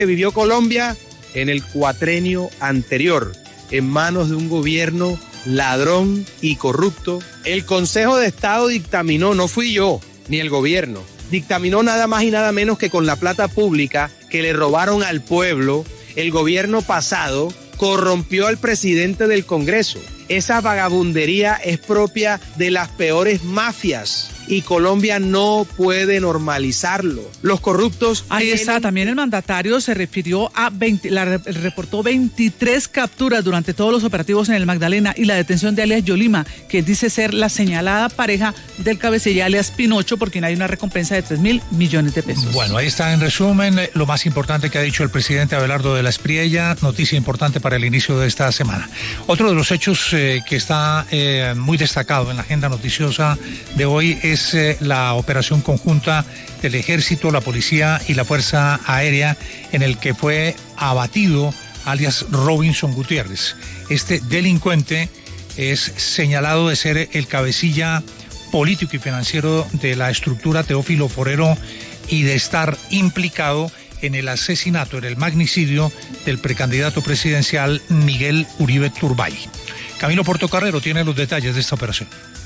que vivió Colombia en el cuatrenio anterior, en manos de un gobierno ladrón y corrupto. El Consejo de Estado dictaminó, no fui yo, ni el gobierno, dictaminó nada más y nada menos que con la plata pública que le robaron al pueblo, el gobierno pasado corrompió al presidente del Congreso. Esa vagabundería es propia de las peores mafias y Colombia no puede normalizarlo. Los corruptos... Ahí está, también el mandatario se refirió a reportó 23 capturas durante todos los operativos en el Magdalena y la detención de alias Yolima, que dice ser la señalada pareja del cabecilla alias Pinocho, por quien hay una recompensa de 3.000 millones de pesos. Bueno, ahí está en resumen lo más importante que ha dicho el presidente Abelardo de la Espriella, noticia importante para el inicio de esta semana. Otro de los hechos que está muy destacado en la agenda noticiosa de hoy es la operación conjunta del Ejército, la Policía y la Fuerza Aérea, en el que fue abatido alias Robinson Gutiérrez. Este delincuente es señalado de ser el cabecilla político y financiero de la estructura Teófilo Forero y de estar implicado en el asesinato, en el magnicidio del precandidato presidencial Miguel Uribe Turbay. Camilo Portocarrero tiene los detalles de esta operación.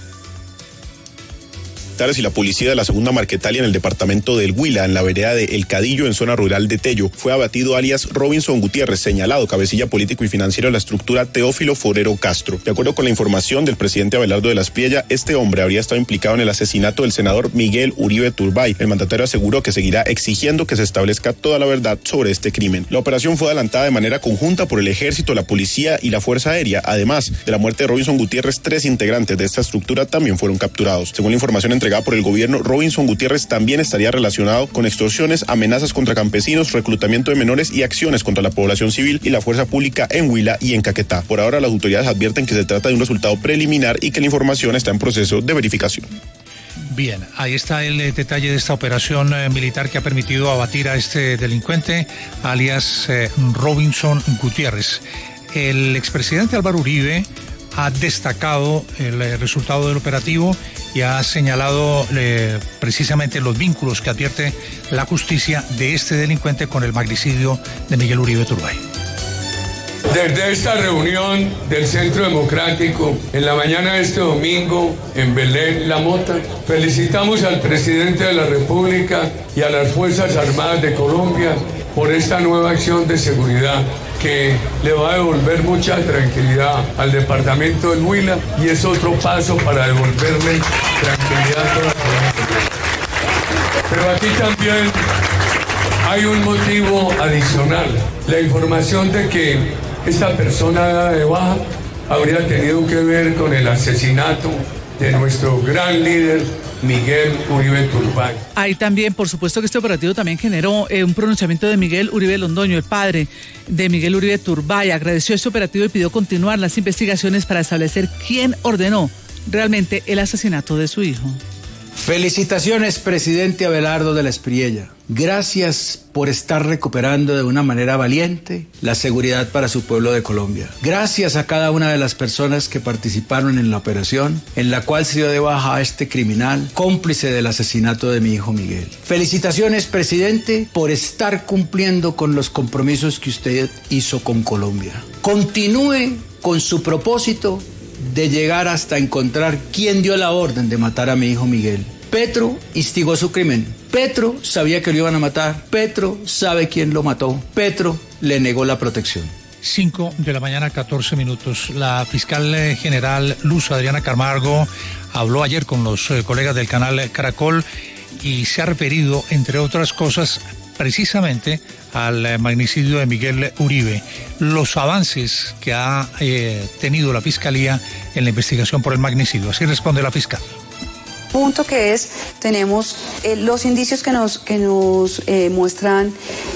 Y la policía de la segunda Marquetalia en el departamento del Huila, en la vereda de El Cadillo, en zona rural de Tello, fue abatido alias Robinson Gutiérrez, señalado cabecilla político y financiero de la estructura Teófilo Forero Castro. De acuerdo con la información del presidente Abelardo de la Espriella, este hombre habría estado implicado en el asesinato del senador Miguel Uribe Turbay. El mandatario aseguró que seguirá exigiendo que se establezca toda la verdad sobre este crimen. La operación fue adelantada de manera conjunta por el Ejército, la Policía y la Fuerza Aérea. Además de la muerte de Robinson Gutiérrez, 3 integrantes de esta estructura también fueron capturados. Según la información entregada por el gobierno, Robinson Gutiérrez también estaría relacionado con extorsiones, amenazas contra campesinos, reclutamiento de menores y acciones contra la población civil y la fuerza pública en Huila y en Caquetá. Por ahora, las autoridades advierten que se trata de un resultado preliminar y que la información está en proceso de verificación. Bien, ahí está el detalle de esta operación militar que ha permitido abatir a este delincuente, alias Robinson Gutiérrez. El expresidente Álvaro Uribe ha destacado el resultado del operativo y ha señalado precisamente los vínculos que advierte la justicia de este delincuente con el magnicidio de Miguel Uribe Turbay. Desde esta reunión del Centro Democrático, en la mañana de este domingo, en Belén, La Mota, felicitamos al presidente de la República y a las Fuerzas Armadas de Colombia por esta nueva acción de seguridad que le va a devolver mucha tranquilidad al departamento del Huila y es otro paso para devolverle tranquilidad a toda la Colombia. Pero aquí también hay un motivo adicional, la información de que esta persona de baja habría tenido que ver con el asesinato de nuestro gran líder Miguel Uribe Turbay. Ahí también, por supuesto que este operativo también generó un pronunciamiento de Miguel Uribe Londoño, el padre de Miguel Uribe Turbay. Agradeció este operativo y pidió continuar las investigaciones para establecer quién ordenó realmente el asesinato de su hijo. Felicitaciones, presidente Abelardo de la Espriella. Gracias por estar recuperando de una manera valiente la seguridad para su pueblo de Colombia. Gracias a cada una de las personas que participaron en la operación, en la cual se dio de baja a este criminal, cómplice del asesinato de mi hijo Miguel. Felicitaciones, presidente, por estar cumpliendo con los compromisos que usted hizo con Colombia. Continúe con su propósito de llegar hasta encontrar quién dio la orden de matar a mi hijo Miguel. Petro instigó su crimen. Petro sabía que lo iban a matar. Petro sabe quién lo mató. Petro le negó la protección. 5 de la mañana, 14 minutos. La fiscal general Luz Adriana Camargo habló ayer con los colegas del canal Caracol y se ha referido, entre otras cosas, precisamente al magnicidio de Miguel Uribe, los avances que ha tenido la Fiscalía en la investigación por el magnicidio. Así responde la fiscal. Punto que es, tenemos los indicios que nos muestran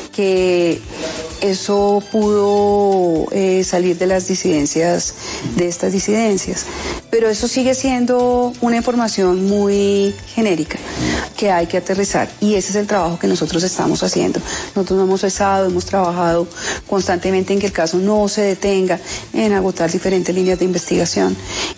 que eso pudo salir de las disidencias, de estas disidencias, pero eso sigue siendo una información muy genérica que hay que aterrizar y ese es el trabajo que nosotros estamos haciendo. Nosotros no hemos cesado, hemos trabajado constantemente en que el caso no se detenga, en agotar diferentes líneas de investigación.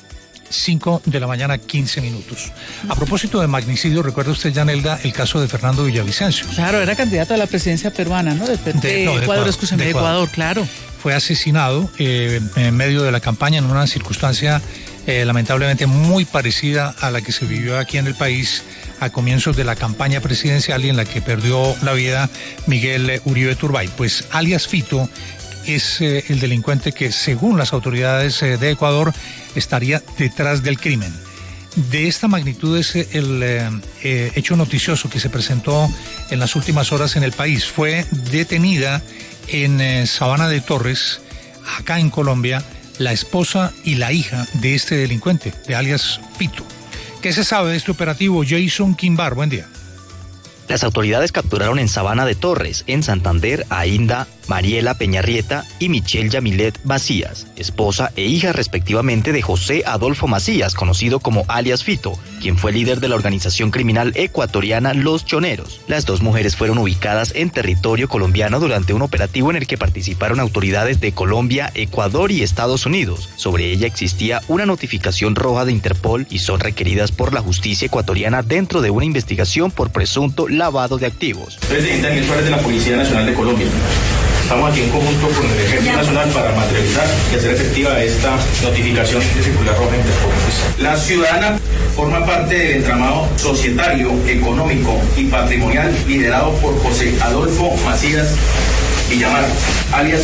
5 de la mañana, 15 minutos. A propósito de magnicidio, ¿recuerda usted, Yanelda, el caso de Fernando Villavicencio? Claro, era candidato a la presidencia peruana, ¿no? De Ecuador, claro. Fue asesinado en medio de la campaña en una circunstancia lamentablemente muy parecida a la que se vivió aquí en el país a comienzos de la campaña presidencial y en la que perdió la vida Miguel Uribe Turbay. Pues alias Fito es el delincuente que, según las autoridades de Ecuador, estaría detrás del crimen. De esta magnitud es el hecho noticioso que se presentó en las últimas horas en el país. Fue detenida en Sabana de Torres, acá en Colombia, la esposa y la hija de este delincuente, de alias Fito. ¿Qué se sabe de este operativo? Jason Quimbar, buen día. Las autoridades capturaron en Sabana de Torres, en Santander, a Inda Mariela Peñarrieta y Michelle Yamilet Macías, esposa e hija respectivamente de José Adolfo Macías, conocido como alias Fito, quien fue líder de la organización criminal ecuatoriana Los Choneros. Las dos mujeres fueron ubicadas en territorio colombiano durante un operativo en el que participaron autoridades de Colombia, Ecuador y Estados Unidos. Sobre ella existía una notificación roja de Interpol y son requeridas por la justicia ecuatoriana dentro de una investigación por presunto lavado de activos. Presidente Daniel Suárez de la Policía Nacional de Colombia. Estamos aquí en conjunto con el Ejército Nacional para materializar y hacer efectiva esta notificación de circular roja Interpol. La ciudadana forma parte del entramado societario, económico y patrimonial liderado por José Adolfo Macías Villamar, alias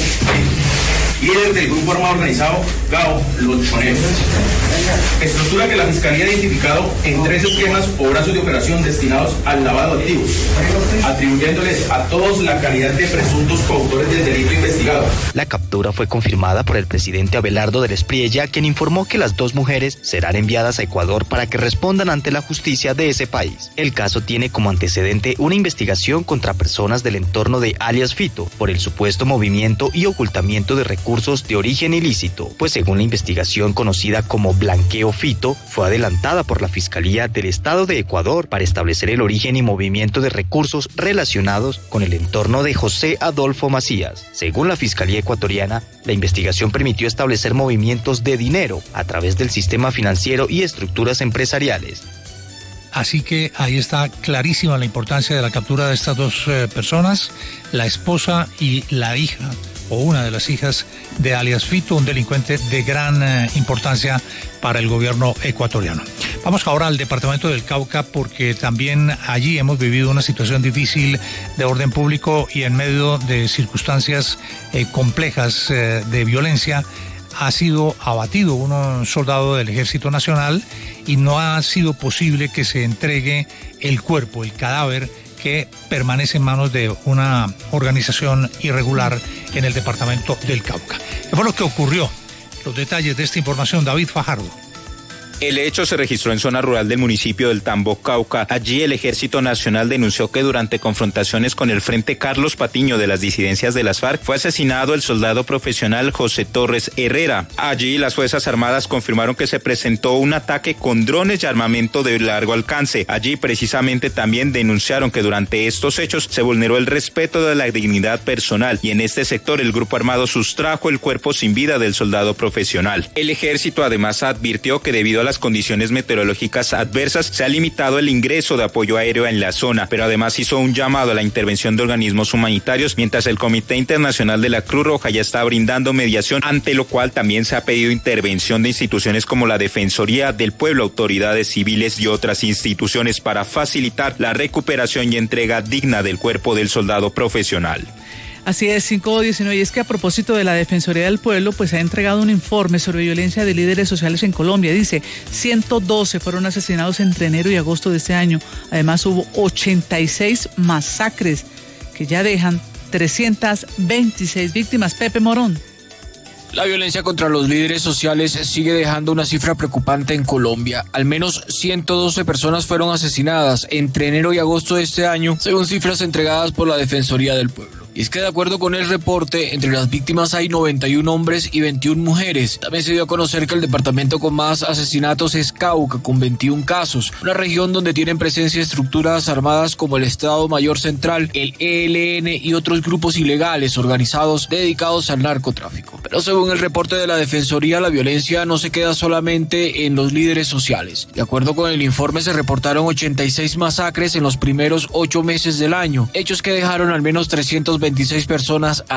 líder del grupo armado organizado GAO Los Choneros. Estructura que la Fiscalía ha identificado en 3 esquemas o brazos de operación destinados al lavado de activos, atribuyéndoles a todos la calidad de presuntos coautores del delito investigado. La captura fue confirmada por el presidente Abelardo del Espriella, quien informó que las dos mujeres serán enviadas a Ecuador para que respondan ante la justicia de ese país. El caso tiene como antecedente una investigación contra personas del entorno de alias Fito por el supuesto movimiento y ocultamiento de recursos de origen ilícito, pues según la investigación conocida como Blanqueo Fito, fue adelantada por la Fiscalía del Estado de Ecuador para establecer el origen y movimiento de recursos relacionados con el entorno de José Adolfo Macías. Según la Fiscalía ecuatoriana, la investigación permitió establecer movimientos de dinero a través del sistema financiero y estructuras empresariales. Así que ahí está clarísima la importancia de la captura de estas dos personas, la esposa y la hija, o una de las hijas de alias Fito, un delincuente de gran importancia para el gobierno ecuatoriano. Vamos ahora al departamento del Cauca, porque también allí hemos vivido una situación difícil de orden público y en medio de circunstancias complejas de violencia. Ha sido abatido un soldado del Ejército Nacional y no ha sido posible que se entregue el cuerpo, el cadáver, que permanece en manos de una organización irregular en el departamento del Cauca. ¿Qué fue lo que ocurrió? Los detalles de esta información, David Fajardo. El hecho se registró en zona rural del municipio del Tambo, Cauca. Allí el Ejército Nacional denunció que durante confrontaciones con el Frente Carlos Patiño de las disidencias de las FARC fue asesinado el soldado profesional José Torres Herrera. Allí las Fuerzas Armadas confirmaron que se presentó un ataque con drones y armamento de largo alcance. Allí precisamente también denunciaron que durante estos hechos se vulneró el respeto de la dignidad personal y en este sector el grupo armado sustrajo el cuerpo sin vida del soldado profesional. El ejército además advirtió que debido a las condiciones meteorológicas adversas se ha limitado el ingreso de apoyo aéreo en la zona, pero además hizo un llamado a la intervención de organismos humanitarios, mientras el Comité Internacional de la Cruz Roja ya está brindando mediación, ante lo cual también se ha pedido intervención de instituciones como la Defensoría del Pueblo, autoridades civiles y otras instituciones para facilitar la recuperación y entrega digna del cuerpo del soldado profesional. Así es, 519. Y es que a propósito de la Defensoría del Pueblo, pues ha entregado un informe sobre violencia de líderes sociales en Colombia. Dice, 112 fueron asesinados entre enero y agosto de este año. Además, hubo 86 masacres que ya dejan 326 víctimas. Pepe Morón. La violencia contra los líderes sociales sigue dejando una cifra preocupante en Colombia. Al menos 112 personas fueron asesinadas entre enero y agosto de este año, según cifras entregadas por la Defensoría del Pueblo. Y es que de acuerdo con el reporte, entre las víctimas hay 91 hombres y 21 mujeres. También se dio a conocer que el departamento con más asesinatos es Cauca, con 21 casos, una región donde tienen presencia estructuras armadas como el Estado Mayor Central, el ELN y otros grupos ilegales organizados dedicados al narcotráfico. Pero según el reporte de la Defensoría, la violencia no se queda solamente en los líderes sociales. De acuerdo con el informe, se reportaron 86 masacres en los primeros 8 meses del año, hechos que dejaron al menos 326 personas